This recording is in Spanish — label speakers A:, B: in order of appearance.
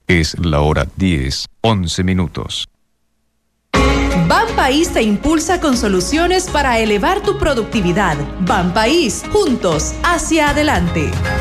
A: Es la hora 10:11.
B: Banpaís te impulsa con soluciones para elevar tu productividad. Banpaís, juntos hacia adelante.